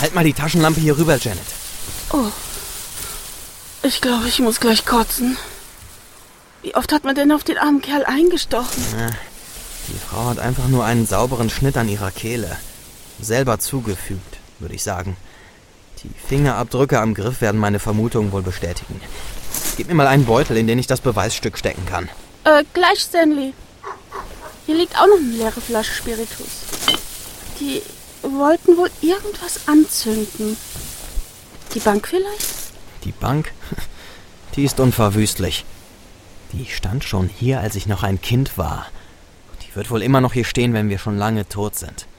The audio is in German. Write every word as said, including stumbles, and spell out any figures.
Halt mal die Taschenlampe hier rüber, Janet. Oh, ich glaube, ich muss gleich kotzen. Wie oft hat man denn auf den armen Kerl eingestochen? Ja, die Frau hat einfach nur einen sauberen Schnitt an ihrer Kehle. Selber zugefügt, würde ich sagen. Die Fingerabdrücke am Griff werden meine Vermutungen wohl bestätigen. Gib mir mal einen Beutel, in den ich das Beweisstück stecken kann. Äh, gleich, Stanley. Hier liegt auch noch eine leere Flasche Spiritus. Die wollten wohl irgendwas anzünden. Die Bank vielleicht? Die Bank? Die ist unverwüstlich. Die stand schon hier, als ich noch ein Kind war. Die wird wohl immer noch hier stehen, wenn wir schon lange tot sind.